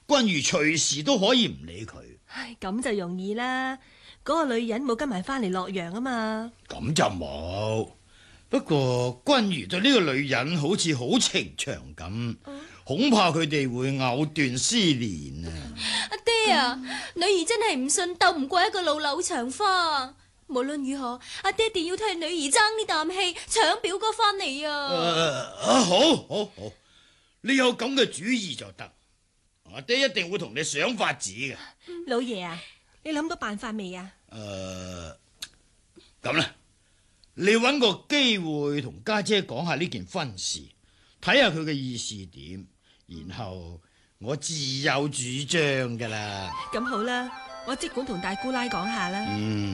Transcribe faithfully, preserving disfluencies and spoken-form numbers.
君如隨時都可以唔理佢。 唉，咁就容易啦。嗰個女人冇跟埋翻嚟洛陽啊嘛。 咁就冇。不過君如對呢個女人好似好情長咁，嗯、恐怕佢哋會藕斷絲連啊！ 阿爹啊，嗯、女兒真係唔信鬥唔過一個老柳長花。無論如何，阿爹哋要替女兒爭呢啖氣，搶表哥翻嚟啊！ 啊，好，好，好，你有咁嘅主意就得。阿爹一定會同你想法子嘅。 嗯、老爺啊，你諗到辦法未啊？ 誒、呃，咁啦。你揾個機會同家姐講下呢件婚事，睇下佢嘅意思點，然後我自有主張噶啦。 咁好啦，我即管同大姑奶講下啦。嗯。